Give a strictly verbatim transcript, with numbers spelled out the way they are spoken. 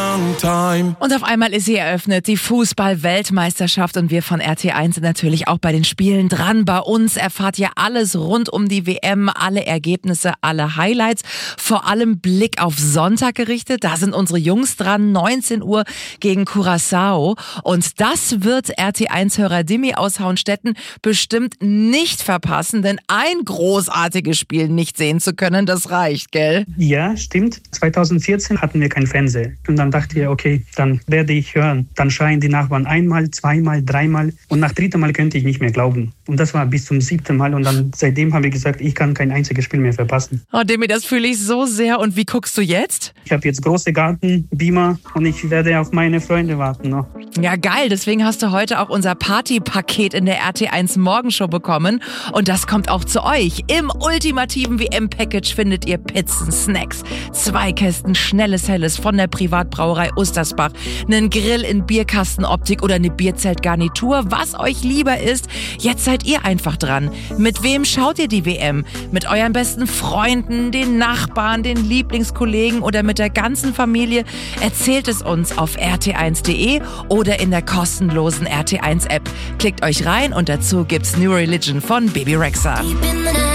long time. Und auf einmal ist sie eröffnet, die Fußball-Weltmeisterschaft, und wir von R T eins sind natürlich auch bei den Spielen dran. Bei uns erfahrt ihr alles rund um die W M, alle Ergebnisse, alle Highlights, vor allem Blick auf Sonntag gerichtet. Da sind unsere Jungs dran, neunzehn Uhr gegen Curaçao, und das wird R T eins-Hörer Dimi aus Hauenstetten bestimmt nicht verpassen, denn ein großartiges Spiel nicht sehen zu können, das reicht, gell? Ja, stimmt. zweitausendvierzehn hatten wir kein Fernseher. Und dann dachte ich, okay, dann werde ich hören. Dann schreien die Nachbarn einmal, zweimal, dreimal. Und nach dritten Mal könnte ich nicht mehr glauben. Und das war bis zum siebten Mal. Und dann seitdem habe ich gesagt, ich kann kein einziges Spiel mehr verpassen. Oh, Demi, das fühle ich so sehr. Und wie guckst du jetzt? Ich habe jetzt große Garten, Beamer, und ich werde auf meine Freunde warten noch. Ja, geil. Deswegen hast du heute auch unser Partypaket in der R T eins Morgenshow bekommen. Und das kommt auch zu euch. Im ultimativen W M-Package findet ihr Pizzen, Snacks, zwei Kästen schnelles Helles von der Privatbrauerei Ustersbach, einen Grill in Bierkastenoptik oder eine Bierzeltgarnitur, was euch lieber ist. Jetzt seid ihr einfach dran. Mit wem schaut ihr die W M? Mit euren besten Freunden, den Nachbarn, den Lieblingskollegen oder mit der ganzen Familie? Erzählt es uns auf r t eins punkt d e oder in der kostenlosen R T eins App. Klickt euch rein und dazu gibt's New Religion von Baby Rexha.